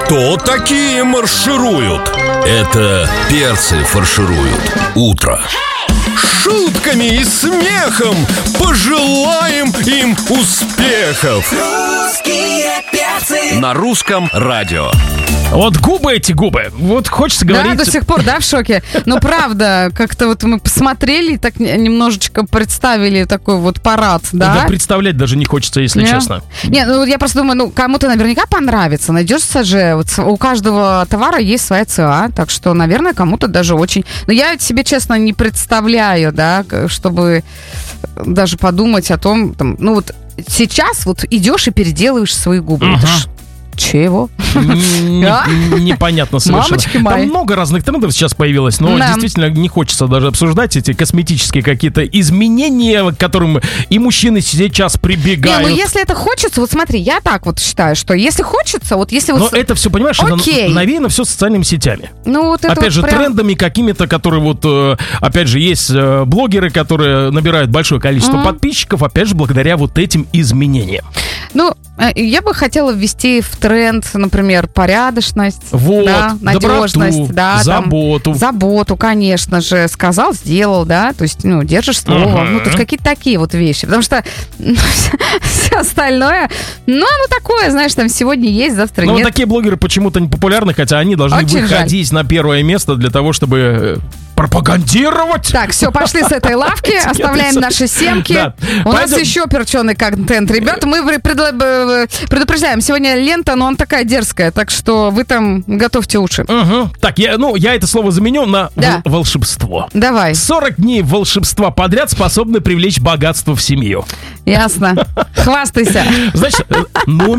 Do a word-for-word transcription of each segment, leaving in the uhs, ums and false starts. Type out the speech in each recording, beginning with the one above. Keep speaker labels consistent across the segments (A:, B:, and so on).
A: Кто такие маршируют? Это перцы фаршируют утро. Шутками и смехом пожелаем им успехов.
B: Русские перцы.
A: На русском радио.
C: Вот губы эти губы, вот хочется говорить...
D: Да, до сих пор, да, в шоке. Но правда, как-то вот мы посмотрели, так немножечко представили такой вот парад, да?
C: Да, представлять даже не хочется, если
D: Не?
C: честно.
D: Не, ну я просто думаю, ну кому-то наверняка понравится. Найдешься же, вот у каждого товара есть своя ЦА, так что, наверное, кому-то даже очень... Но я себе, честно, не представляю, да, чтобы даже подумать о том, там, ну вот сейчас вот идешь и переделываешь свои губы.
C: Ага.
D: Это ж чего?
C: Н- Непонятно совершенно.
D: Мамочки мои.
C: Там много разных трендов сейчас появилось, но
D: Да.
C: действительно не хочется даже обсуждать эти косметические какие-то изменения, к которым и мужчины сейчас
D: Не,
C: прибегают.
D: ну если это хочется, вот смотри, я так вот считаю, что если хочется, вот если вот...
C: Но
D: с-
C: это все, понимаешь, это
D: Окей.
C: навеяно все социальными сетями.
D: ну, вот это
C: Опять
D: вот
C: же,
D: прям-
C: трендами какими-то, которые вот, э, опять же, есть э, блогеры, которые набирают большое количество подписчиков, опять же, благодаря вот этим изменениям.
D: Ну, э, я бы хотела ввести в тренд, например, порядочность,
C: Вот,
D: да, надежность,
C: доброту,
D: да, там,
C: заботу.
D: заботу, конечно же, сказал, сделал, да, то есть, ну, держишь слово,
C: Ага.
D: ну, то есть какие-то такие вот вещи, потому что ну, все остальное, ну, оно такое, знаешь, там сегодня есть, завтра
C: Но вот
D: нет.
C: такие блогеры почему-то не популярны, хотя они должны
D: Очень
C: выходить на первое место для того, чтобы э, пропагандировать.
D: Так, все, пошли с этой лавки, оставляем наши семки.
C: Да.
D: У нас
C: Пойдем.
D: еще перченый контент, ребята. Мы вре- предла- э, предупреждаем, сегодня лента, но она такая дерзкая, так что вы там готовьте уши.
C: Угу. Так, я, ну, я это слово заменю на
D: Да.
C: вол- волшебство.
D: Давай,
C: сорок дней волшебства подряд способны привлечь богатство в семью.
D: ясно. Хвастайся.
C: Значит, э,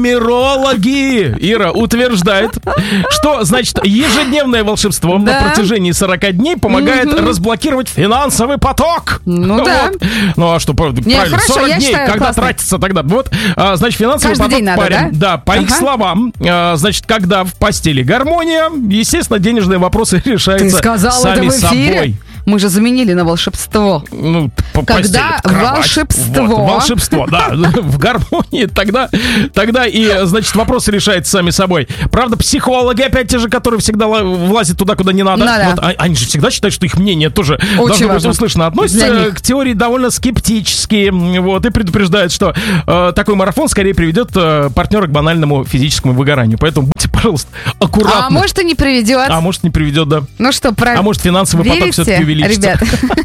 C: нумерологи, Ира, утверждает, что, значит, ежедневное волшебство
D: Да.
C: на протяжении сорока дней помогает разблокировать финансовый поток.
D: Ну да.
C: Вот. Ну а что, правда,
D: Не,
C: правильно,
D: хорошо,
C: сорок
D: я
C: дней,
D: считаю,
C: когда
D: классно.
C: тратится тогда. Вот, а, значит, финансовый
D: Каждый
C: поток
D: день надо,
C: парень.
D: да?
C: по их
D: Ага.
C: словам, а, значит, когда в постели гармония, естественно, денежные вопросы
D: Ты
C: решаются
D: сказал это
C: сами
D: в эфире?
C: собой.
D: Мы же заменили на волшебство.
C: Ну, по
D: Когда
C: постели, кровать.
D: волшебство.
C: Вот, волшебство, да, в гармонии, тогда, тогда и, значит, вопросы решаются сами собой. Правда, психологи, опять те же, которые всегда ла- влазят туда, куда не надо,
D: Да-да.
C: вот, а- они же всегда считают, что их мнение тоже должно быть
D: важно.
C: услышано.
D: Для
C: Относятся
D: них.
C: к теории довольно скептически, вот, и предупреждают, что э, такой марафон скорее приведет э, партнера к банальному физическому выгоранию. Поэтому будьте, пожалуйста, аккуратны.
D: А может и не приведет.
C: А может, не приведет, да.
D: Ну что, правильно.
C: А может, финансовый поток
D: Верите,
C: все-таки увеличится.
D: ребята?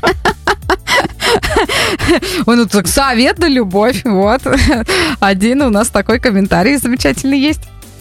D: Ой, ну так совет на любовь, вот. Один у нас такой комментарий замечательный есть.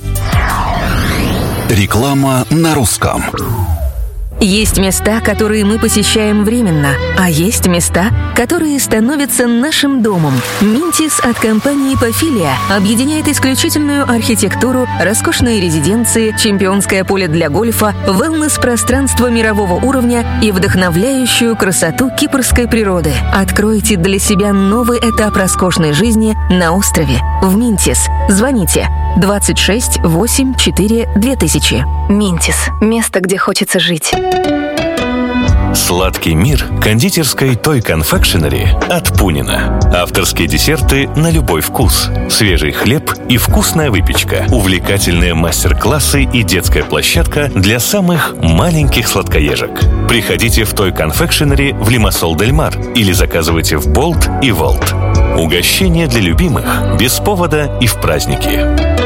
A: Реклама на русском.
E: Есть места, которые мы посещаем временно, а есть места, которые становятся нашим домом. Минтис от компании Пофилия объединяет исключительную архитектуру, роскошные резиденции, чемпионское поле для гольфа, wellness-пространство мирового уровня и вдохновляющую красоту кипрской природы. Откройте для себя новый этап роскошной жизни на острове. В Минтис. Звоните двадцать шесть восемь четыре две тысячи. Минтис. Место, где хочется жить.
F: Сладкий мир кондитерской Toy Confectionery от Пунина. Авторские десерты на любой вкус. Свежий хлеб и вкусная выпечка. Увлекательные мастер-классы и детская площадка для самых маленьких сладкоежек. Приходите в Toy Confectionery в Лимассол Дель Мар или заказывайте в Болт и Волт. Угощение для любимых без повода и в праздники.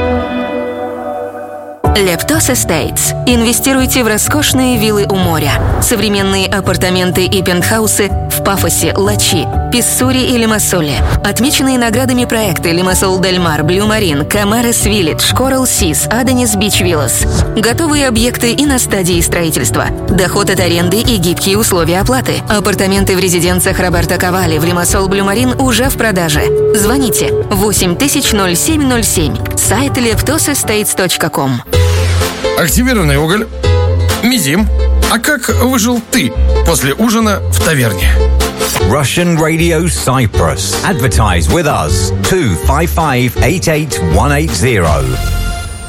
E: Leptos Estates. Инвестируйте в роскошные виллы у моря. Современные апартаменты и пентхаусы в Пафосе, Лачи, Писсури и Лимассоле. Отмеченные наградами проекты Лимассол Дель Мар, Блю Марин, Камарес Виллидж, Коралл Сис, Аденис Бич Виллас. Готовые объекты и на стадии строительства. Доход от аренды и гибкие условия оплаты. Апартаменты в резиденциях Роберто Кавали в Лимассол Блю Марин уже в продаже. Звоните восемь тысяч ноль семь ноль семь. Сайт leptos estates точка ком.
G: Активированный уголь. Мизим. А как выжил ты после ужина в таверне?
H: Russian Radio Cyprus. Advertise with us. two five five eight eight one eight zero.